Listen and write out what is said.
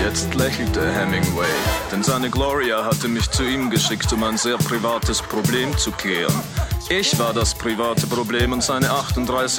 Jetzt lächelte Hemingway, denn seine Gloria hatte mich zu ihm geschickt, um ein sehr privates Problem zu klären. Ich war das private Problem und seine 38